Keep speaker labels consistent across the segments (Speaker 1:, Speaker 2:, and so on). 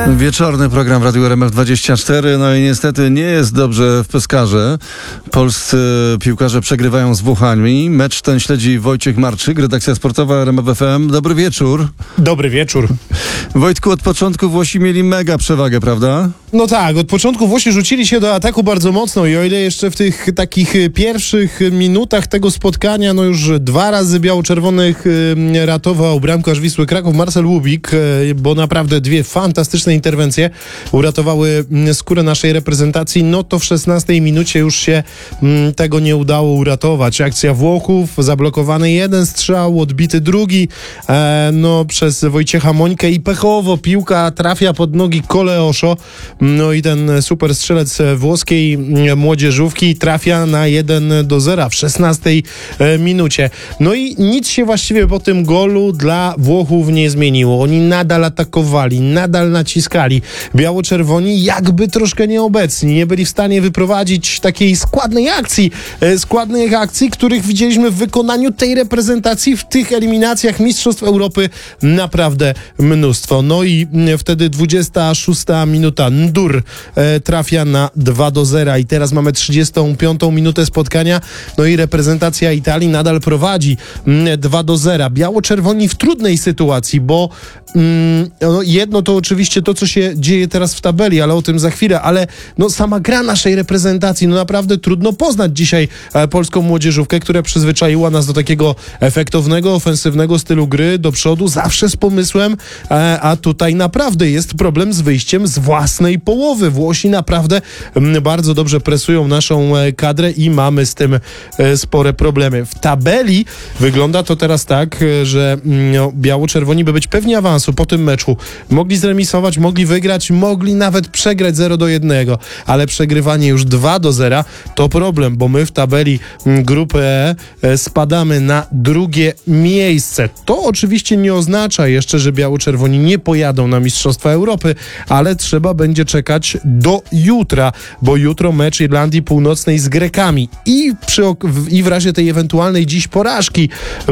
Speaker 1: Wieczorny program w Radiu RMF24. No i niestety nie jest dobrze w Peskarze. Polscy piłkarze przegrywają z Włochami. Mecz ten śledzi Wojciech Marczyk, redakcja sportowa RMF FM. Dobry wieczór.
Speaker 2: Dobry wieczór.
Speaker 1: Wojtku, od początku Włosi mieli mega przewagę, prawda?
Speaker 2: No tak, od początku Włosi rzucili się do ataku bardzo mocno i o ile jeszcze w tych takich pierwszych minutach tego spotkania, no już 2 razy biało-czerwonych ratował bramkarz Wisły Kraków Marcel Łubik, bo naprawdę 2 fantastyczne interwencje uratowały skórę naszej reprezentacji, no to w 16 minucie już się tego nie udało uratować. Akcja Włochów, zablokowany jeden strzał, odbity drugi, no przez Wojciecha Mońkę i pechowo piłka trafia pod nogi Coleosho, no i ten super strzelec włoskiej młodzieżówki trafia na 1-0 w 16 minucie. No i nic się właściwie po tym golu dla Włochów nie zmieniło. Oni nadal atakowali, nadal naciskali. Biało-czerwoni jakby troszkę nieobecni. Nie byli w stanie wyprowadzić takiej składnych akcji, których widzieliśmy w wykonaniu tej reprezentacji w tych eliminacjach Mistrzostw Europy naprawdę mnóstwo. No i wtedy 26 minuta. Ndur trafia na 2-0 i teraz mamy 35 minutę spotkania. No i reprezentacja Italii nadal prowadzi 2-0. Biało-czerwoni w trudnej sytuacji, bo jedno to oczywiście to, co się dzieje teraz w tabeli, ale o tym za chwilę, ale no sama gra naszej reprezentacji, no naprawdę trudno poznać dzisiaj polską młodzieżówkę, która przyzwyczaiła nas do takiego efektownego, ofensywnego stylu gry, do przodu, zawsze z pomysłem, a tutaj naprawdę jest problem z wyjściem z własnej połowy. Włosi naprawdę bardzo dobrze presują naszą kadrę i mamy z tym spore problemy. W tabeli wygląda to teraz tak, że biało-czerwoni by być pewni awansu po tym meczu. Mogli zremisować, mogli wygrać, mogli nawet przegrać 0-1, ale przegrywanie już 2-0 to problem, bo my w tabeli grupy E spadamy na 2. miejsce. To oczywiście nie oznacza jeszcze, że biało-czerwoni nie pojadą na Mistrzostwa Europy, ale trzeba będzie czekać do jutra, bo jutro mecz Irlandii Północnej z Grekami i w razie tej ewentualnej dziś porażki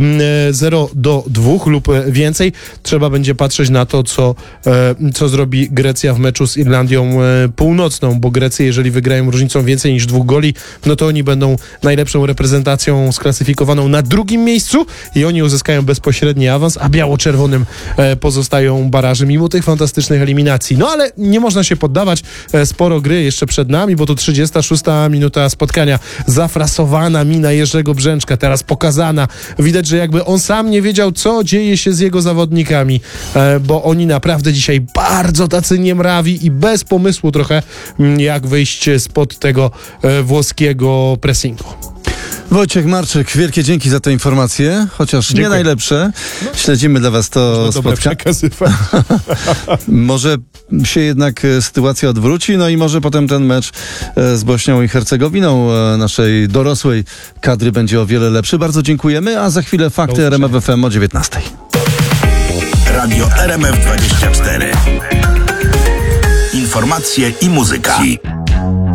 Speaker 2: 0-2 lub więcej, trzeba będzie patrzeć na to, co zrobi Grecja w meczu z Irlandią Północną, bo Grecy, jeżeli wygrają różnicą więcej niż 2 goli, no to oni będą najlepszą reprezentacją sklasyfikowaną na 2. miejscu i oni uzyskają bezpośredni awans, a biało-czerwonym pozostają baraże, mimo tych fantastycznych eliminacji. No ale nie można się poddawać, sporo gry jeszcze przed nami, bo to 36 minuta spotkania, zafrasowana mina Jerzego Brzęczka, teraz pokazana. Widać, że jakby on sam nie wiedział, co dzieje się z jego zawodnikami, bo oni naprawdę dzisiaj bardzo tacy niemrawi i bez pomysłu trochę, jak wyjść spod tego włoskiego pressingu.
Speaker 1: Wojciech Marczyk, wielkie dzięki za te informacje, chociaż
Speaker 2: Dziękuję.
Speaker 1: nie najlepsze. Śledzimy dla was to spotkanie. Może się jednak sytuacja odwróci, no i może potem ten mecz z Bośnią i Hercegowiną naszej dorosłej kadry będzie o wiele lepszy. Bardzo dziękujemy, a za chwilę fakty RMF FM o 19:00.
Speaker 3: Radio RMF24. Informacje i muzyka.